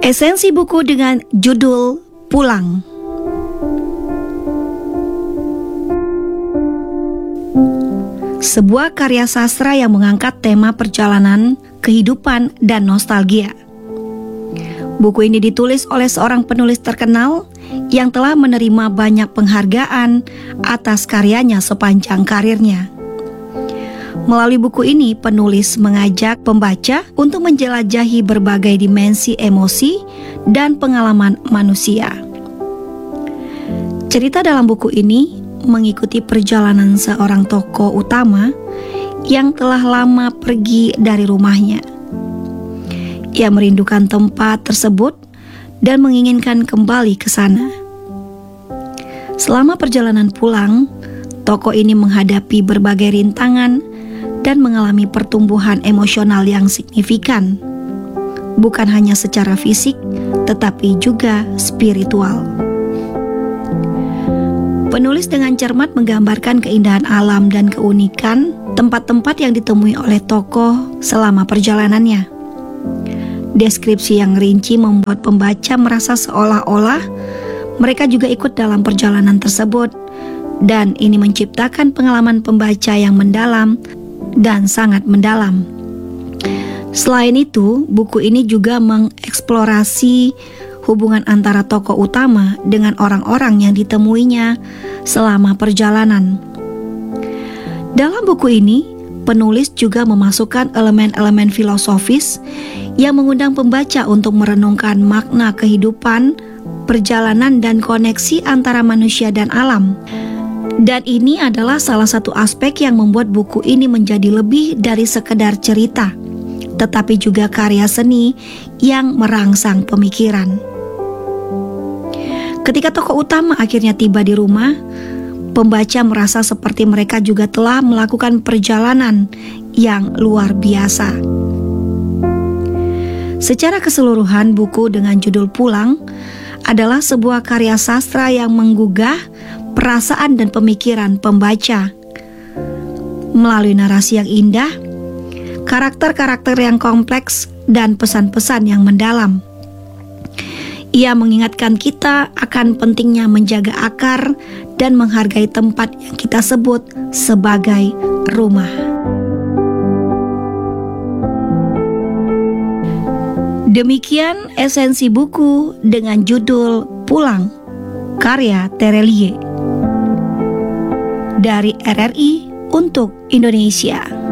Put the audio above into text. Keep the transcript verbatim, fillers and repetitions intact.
Esensi buku dengan judul Pulang. Sebuah karya sastra yang mengangkat tema perjalanan, kehidupan, dan nostalgia. Buku ini ditulis oleh seorang penulis terkenal yang telah menerima banyak penghargaan atas karyanya sepanjang karirnya. Melalui buku ini, penulis mengajak pembaca untuk menjelajahi berbagai dimensi emosi dan pengalaman manusia. Cerita dalam buku ini mengikuti perjalanan seorang tokoh utama yang telah lama pergi dari rumahnya. Ia merindukan tempat tersebut dan menginginkan kembali ke sana. Selama perjalanan pulang, tokoh ini menghadapi berbagai rintangan dan mengalami pertumbuhan emosional yang signifikan, bukan hanya secara fisik, tetapi juga spiritual. Penulis dengan cermat menggambarkan keindahan alam dan keunikan tempat-tempat yang ditemui oleh tokoh selama perjalanannya. Deskripsi yang rinci membuat pembaca merasa seolah-olah mereka juga ikut dalam perjalanan tersebut, dan ini menciptakan pengalaman pembaca yang mendalam dan sangat mendalam. Selain itu, buku ini juga mengeksplorasi hubungan antara tokoh utama dengan orang-orang yang ditemuinya selama perjalanan. Dalam buku ini, penulis juga memasukkan elemen-elemen filosofis yang mengundang pembaca untuk merenungkan makna kehidupan, perjalanan, dan koneksi antara manusia dan alam. Dan ini adalah salah satu aspek yang membuat buku ini menjadi lebih dari sekedar cerita, tetapi juga karya seni yang merangsang pemikiran. Ketika tokoh utama akhirnya tiba di rumah, pembaca merasa seperti mereka juga telah melakukan perjalanan yang luar biasa. Secara keseluruhan, buku dengan judul Pulang adalah sebuah karya sastra yang menggugah perasaan dan pemikiran pembaca. Melalui narasi yang indah, karakter-karakter yang kompleks, dan pesan-pesan yang mendalam, ia mengingatkan kita akan pentingnya menjaga akar dan menghargai tempat yang kita sebut sebagai rumah. Demikian esensi buku dengan judul Pulang, karya Terelie dari R R I untuk Indonesia.